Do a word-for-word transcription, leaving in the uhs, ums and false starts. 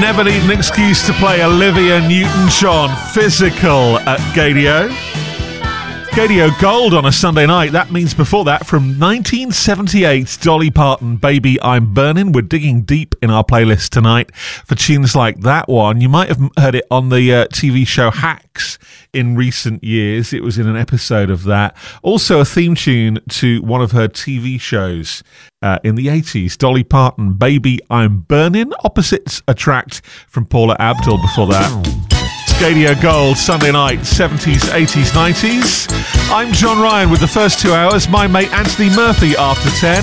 never need an excuse to play Olivia Newton-John Physical at Gaydio. Gaydio Gold on a Sunday night. That means before that, from nineteen seventy-eight, Dolly Parton, Baby I'm Burning. We're digging deep in our playlist tonight for tunes like that one. You might have heard it on the uh, T V show Hacks in recent years. It was in an episode of that. Also a theme tune to one of her T V shows uh, in the eighties. Dolly Parton, Baby I'm Burning. Opposites Attract from Paula Abdul before that. Gaydio Gold, Sunday night, seventies, eighties, nineties. I'm John Ryan with the first two hours. My mate Anthony Murphy after ten.